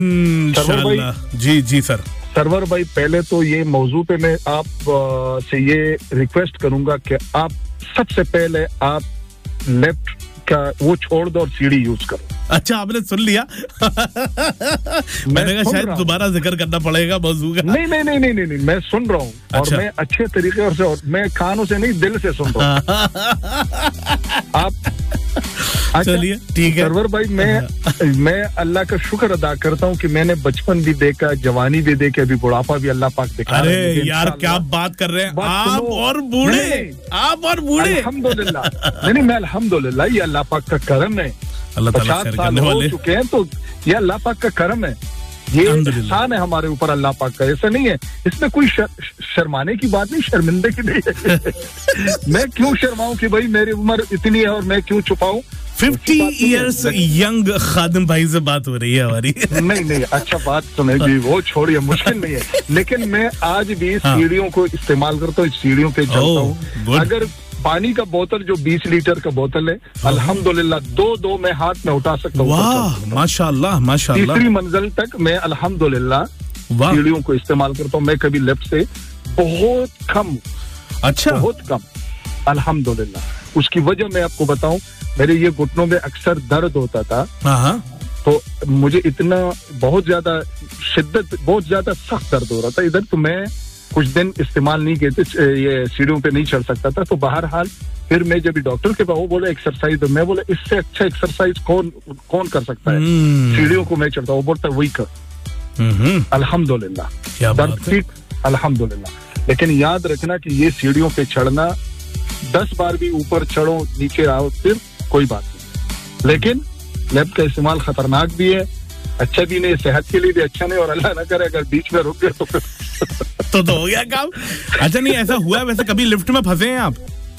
इंशाल्लाह। जी जी sir. Server भाई, पहले तो ये मौजू पे मैं आप से ये रिक्वेस्ट करूंगा कि आप सबसे पहले आप लेफ्ट का वो छोड़ दो और सीढ़ी यूज करो। अच्छा, आपने सुन लिया। मैंने कहा शायद दोबारा जिक्र करना पड़ेगा मौजू का। नहीं, मैं सुन रहा हूँ। अच्छा। और मैं अच्छे तरीके से, और मैं कानों से नहीं दिल से सुन रहा हूँ। आप चलिए ठीक है सरवर भाई, मैं अल्लाह का शुक्र अदा करता हूँ कि मैंने बचपन भी देखा, जवानी भी देखा, अभी बुढ़ापा भी अल्लाह पाक दिखा रहा है। अरे यार क्या बात कर रहे हैं आप, और बूढ़े आप और बूढ़े। अल्हम्दुलिल्लाह। नहीं, मैं अल्हम्दुलिल्लाह, ये अल्लाह पाक का करम है। अल्लाह ताला 50 खैर साल करने हो वाले चुके हैं, तो ये अल्लाह पाक का करम है, ये एहसान है हमारे ऊपर अल्लाह पाक का। ऐसा नहीं है, इसमें कोई शर्माने की बात नहीं, शर्मिंदे की नहीं है। मैं क्यों शर्माऊं कि भाई मेरी उम्र इतनी है और मैं क्यों छुपाऊं। 50 इयर्स यंग खादिम भाई से बात हो रही है हमारी। नहीं, अच्छा बात सुनेगी, वो छोड़िए, मुश्किल नहीं है। लेकिन मैं आज भी सीढ़ियों को इस्तेमाल करता हूँ, सीढ़ियों पे चलता हूँ। अगर पानी का बोतल जो 20 लीटर का बोतल है, अल्हम्दुलिल्लाह दो मैं हाथ में उठा सकता हूँ। वाह, माशाल्लाह माशाल्लाह। तीसरी मंजिल तक मैं अल्हम्दुलिल्लाह सीढ़ियों को इस्तेमाल करता हूँ। मैं कभी लेफ्ट से बहुत कम, अच्छा बहुत कम, अल्हम्दुलिल्लाह। उसकी वजह मैं आपको बताऊं, मेरे ये घुटनों में अक्सर दर्द होता था। तो मुझे इतना बहुत ज्यादा शिद्दत, बहुत ज्यादा सख्त दर्द हो रहा था इधर, तो मैं कुछ दिन इस्तेमाल नहीं किए थे, ये सीढ़ियों पे नहीं चढ़ सकता था। तो बहरहाल फिर मैं जब डॉक्टर के पास, वो बोले एक्सरसाइज, तो मैं बोला इससे अच्छा एक्सरसाइज कौन कर सकता है। सीढ़ियों को मैं चढ़ता, वो बोलता वही कर। अल्हम्दुलिल्लाह दर्द ठीक, अल्हम्दुलिल्लाह। लेकिन याद रखना कि ये सीढ़ियों पे चढ़ना, 10 बार भी ऊपर चढ़ो नीचे आओ फिर कोई बात नहीं, लेकिन लेफ्ट का इस्तेमाल खतरनाक भी है, अच्छा भी नहीं, सेहत के लिए भी अच्छा नहीं, और अल्लाह ना करे अगर बीच में रुक गए तो तो हो गया काम। अच्छा, नहीं ऐसा हुआ है वैसे, कभी लिफ्ट में फंसे हैं आप?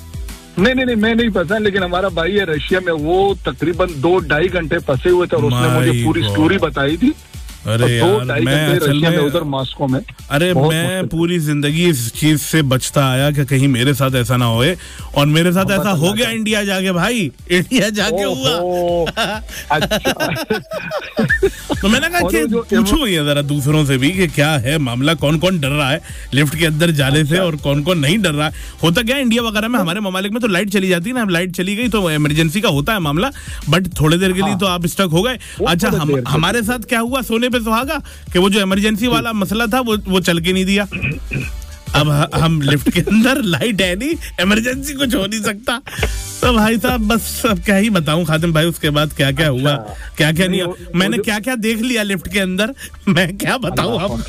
नहीं, मैं नहीं फंसा, लेकिन हमारा भाई है रशिया में, वो तकरीबन 2-2.5 घंटे फंसे हुए थे और उसने मुझे पूरी स्टोरी बताई थी। अरे यार, मैं असल में उधर मॉस्को में, अरे मैं पूरी जिंदगी इस चीज से बचता आया कि कहीं मेरे साथ ऐसा ना होए, और मेरे साथ ऐसा हो गया इंडिया जाके। भाई इंडिया जाके हुआ। अच्छा। तो मैंने कहा कि पूछो ये जरा दूसरों से भी कि क्या है मामला, कौन कौन डर रहा है लिफ्ट के अंदर जाने से और कौन कौन नहीं डर रहा है। होता क्या है इंडिया वगैरह में, हमारे ममालिक में तो लाइट चली जाती है ना, लाइट चली गई तो इमरजेंसी का होता है मामला, बट थोड़ी देर के लिए तो आप स्टक हो गए। अच्छा, हमारे साथ क्या हुआ, सोने पे सुहागा कि वो जो इमरजेंसी वाला मसला था वो चल के नहीं दिया। अब हम लिफ्ट के अंदर, लाइट है नहीं, इमरजेंसी कुछ हो नहीं सकता। तो भाई साहब बस अब क्या ही बताऊं खादिम भाई, उसके बाद क्या क्या हुआ, क्या क्या नहीं, मैंने क्या क्या देख लिया लिफ्ट के अंदर, मैं क्या बताऊं अब।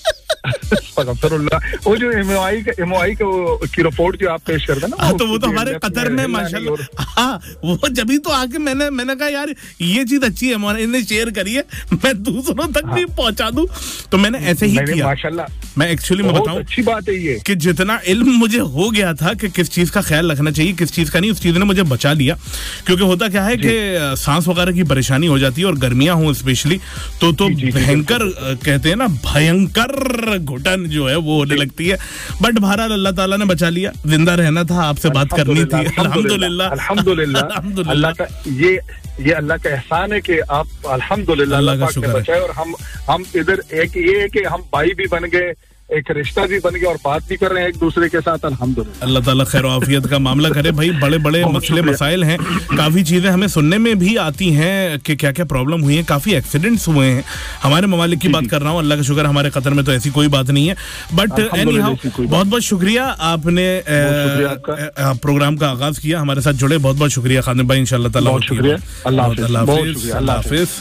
वो जो एमओआई की रिपोर्ट जो आप पेश करते ना, तो वो तो हमारे कतर में माशाल्लाह, हाँ वो जब तो आके मैंने कहा यार ये चीज अच्छी है, इन्हें शेयर करिए, मैं दूसरों तक भी पहुंचा दूं। तो मैंने ऐसे ही किया माशाल्लाह। मैं एक्चुअली मैं बताऊं, अच्छी बात है ये कि जितना इल्म मुझे हो गया था कि किस चीज का ख्याल रखना चाहिए, किस चीज का नहीं, उस चीज ने मुझे बचा लिया। क्योंकि होता क्या है कि सांस वगैरह की परेशानी हो जाती है, और गर्मियां हो स्पेशली तो भयंकर कहते हैं ना, भयंकर घुटन जो है वो होने लगती है। बट बहरहाल अल्लाह ताला ने बचा लिया, जिंदा रहना था, आपसे बात करनी थी। अल्हम्दुलिल्लाह। अल्लाह का ये अल्लाह का एहसान है कि आप अल्हम्दुलिल्लाह अल्लाह पाक ने बचाए, और हम इधर एक ये है कि हम भाई भी बन गए, एक रिश्ता भी बन गया, और बात भी कर रहे हैं एक दूसरे के साथ, अल्हम्दुलिल्लाह। अल्लाह ताला खैर आफियत का मामला करे भाई। बड़े बड़े मसले मसाइल हैं, काफी चीजें हमें सुनने में भी आती हैं कि क्या क्या प्रॉब्लम हुई है, काफी एक्सीडेंट्स हुए हैं। हमारे ममालिक की बात कर रहा हूँ, अल्लाह का शुक्र हमारे कतर में तो ऐसी कोई बात नहीं है। बट एनी हाउ, बहुत बहुत शुक्रिया, आपने प्रोग्राम का आगाज किया, हमारे साथ जुड़े, बहुत बहुत शुक्रिया खादिम भाई। इंशाअल्लाह ताला अल्लाह हाफिज़।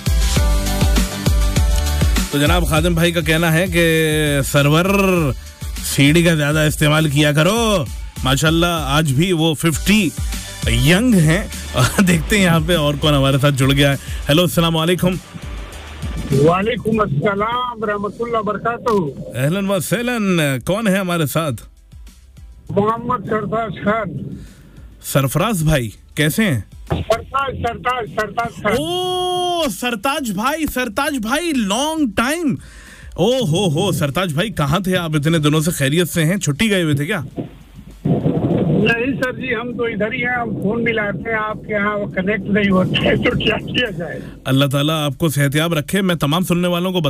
तो जनाब खादिम भाई का कहना है कि सरवर सीढ़ी का ज्यादा इस्तेमाल किया करो। माशाल्लाह आज भी वो 50 यंग हैं। देखते हैं यहाँ पे और कौन हमारे साथ जुड़ गया है। हेलो, अस्सलाम वालेकुम। वालेकुम अस्सलाम रहमतुल्लाह बरकातहू। अहलन व सहलन। कौन है हमारे साथ? मोहम्मद सरताज खान। सरफराज भाई कैसे हैं? सरताज। ओ सरताज भाई लॉन्ग टाइम। ओ हो सरताज भाई, कहाँ थे आप इतने दिनों से? खैरियत से हैं? छुट्टी गए हुए थे क्या? नहीं सर जी, हम तो इधर ही हैं, हम फोन मिलाते हैं, आपके यहाँ कनेक्ट नहीं होता है, तो क्या किया जाए। अल्लाह ताला आपको सेहतयाब रखे। मैं तमाम सुनने वालों को